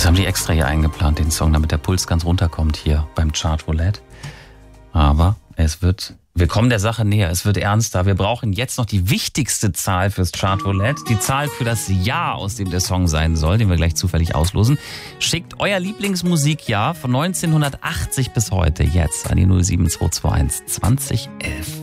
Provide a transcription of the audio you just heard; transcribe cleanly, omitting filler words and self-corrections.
haben die extra hier eingeplant, den Song, damit der Puls ganz runterkommt hier beim Chartroulette. Aber wir kommen der Sache näher, es wird ernster. Wir brauchen jetzt noch die wichtigste Zahl fürs Chartroulette, die Zahl für das Jahr, aus dem der Song sein soll, den wir gleich zufällig auslosen. Schickt euer Lieblingsmusikjahr von 1980 bis heute jetzt an die 07221 2011.